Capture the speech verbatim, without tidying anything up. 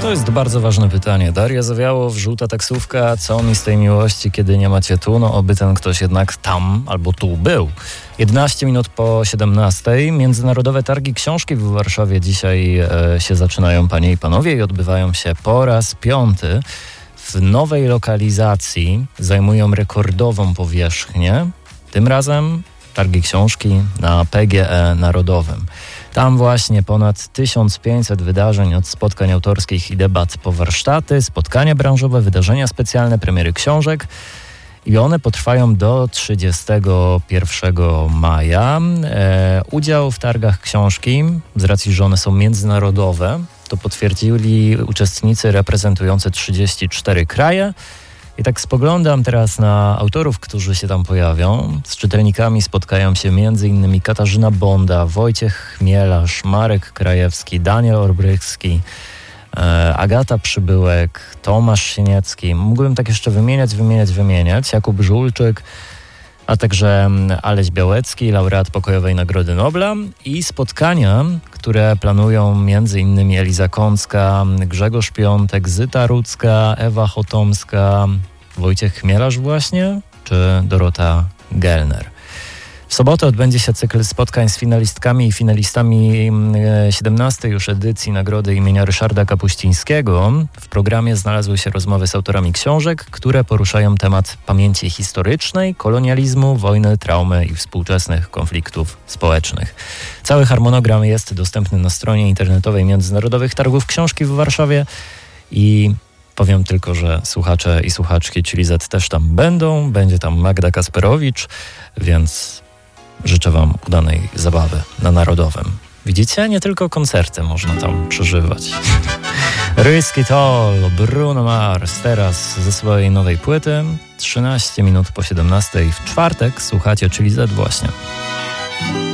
To jest bardzo ważne pytanie. Daria Zawiałow, żółta taksówka, co mi z tej miłości, kiedy nie macie tu? No oby ten ktoś jednak tam albo tu był. jedenaście minut po siedemnastej. Międzynarodowe Targi Książki w Warszawie dzisiaj e, się zaczynają, panie i panowie, i odbywają się po raz piąty. W nowej lokalizacji zajmują rekordową powierzchnię. Tym razem Targi Książki na P G E Narodowym. Tam właśnie ponad tysiąc pięćset wydarzeń, od spotkań autorskich i debat po warsztaty, spotkania branżowe, wydarzenia specjalne, premiery książek. I one potrwają do trzydziestego pierwszego maja. E, udział w targach książki, z racji, że one są międzynarodowe, to potwierdzili uczestnicy reprezentujący trzydzieści cztery kraje. I tak spoglądam teraz na autorów, którzy się tam pojawią. Z czytelnikami spotkają się m.in. Katarzyna Bonda, Wojciech Chmielarz, Marek Krajewski, Daniel Olbrychski, e, Agata Przybyłek, Tomasz Sieniecki. Mógłbym tak jeszcze wymieniać, wymieniać, wymieniać. Jakub Żulczyk, a także Aleś Białecki, laureat Pokojowej Nagrody Nobla, i spotkania, które planują m.in. Eliza Kącka, Grzegorz Piątek, Zyta Rudzka, Ewa Chotomska, Wojciech Chmielarz właśnie, czy Dorota Gelner. W sobotę odbędzie się cykl spotkań z finalistkami i finalistami siedemnastej już edycji Nagrody imienia Ryszarda Kapuścińskiego. W programie znalazły się rozmowy z autorami książek, które poruszają temat pamięci historycznej, kolonializmu, wojny, traumy i współczesnych konfliktów społecznych. Cały harmonogram jest dostępny na stronie internetowej Międzynarodowych Targów Książki w Warszawie i powiem tylko, że słuchacze i słuchaczki Chili Z też tam będą. Będzie tam Magda Kasperowicz, więc życzę wam udanej zabawy na Narodowym. Widzicie? Nie tylko koncerty można tam przeżywać. Risk It All, Bruno Mars, teraz ze swojej nowej płyty. trzynaście minut po siedemnastej w czwartek słuchacie Chili Z właśnie.